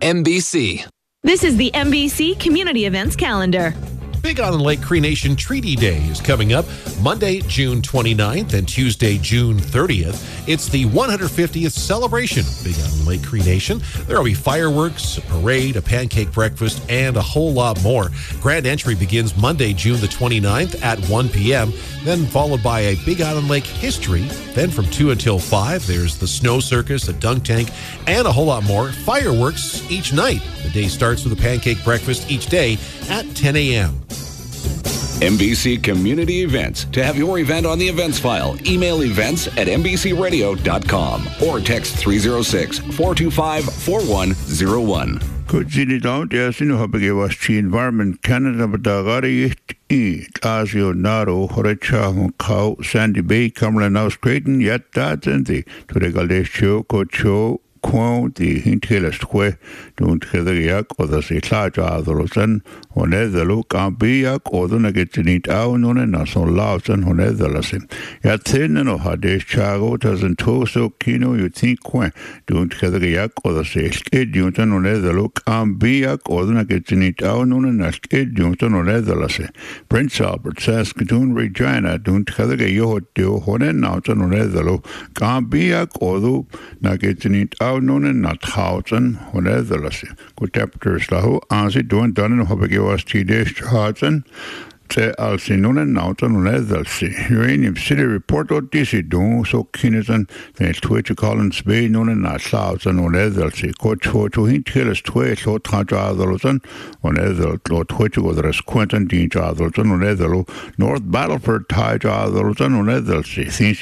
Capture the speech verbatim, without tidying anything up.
N B C. This is the N B C Community Events Calendar. Big Island Lake Cree Nation Treaty Day is coming up Monday, June twenty-ninth and Tuesday, June thirtieth. It's the one hundred fiftieth celebration of Big Island Lake Cree Nation. There will be fireworks, a parade, a pancake breakfast, and a whole lot more. Grand entry begins Monday, June the twenty-ninth at one p.m., then followed by a Big Island Lake history. Then from two until five, there's the snow circus, a dunk tank, and a whole lot more. Fireworks each night. The day starts with a pancake breakfast each day at ten a.m. N B C Community Events. To have your event on the events file, email events at n b c radio dot com or text three oh six, four two five, four one oh one. Kutsini down there sinu habage was chi Environment Canada badagari e asio naro horecha kau Sandy Bay Cumberland House Creighton yet that and the to the galesho cocho Quo the hintelestque don't heatheriak or the Sitla Adolson, Honezalo, Cambiak, or the Nagatinit Aunon and Nason Lawson, Honezalasim. Yat thin and Hades Chago doesn't so kino, you think que don't heatheriak or the Silke, Junton, Honezalo, Cambiak, or the Nagatinit Aunon and Naskid, Junton, Honezalase. Prince Albert Saskatoon, Regina, don't heatheriak, Honen, Nauton, Honezalo, Cambiak, or the Nagatinit Aunon and not Houghton, Honezalase. Good chapters, Lahu, Ansi, don't done in Hobegawas Tidish Hudson. Te Alcinonen Nauton Honezalse. Uranium City Report or D C Don, so Kinnison, then Twitch Collins Bay, known and not Houghton Honezalse. Coach for to hint killers twitch or Tanja Adolson, Honezal, Lord Twitch was the Quentin Dean Adolson, Honezalo, North Battleford Taj Adolson, Honezalse.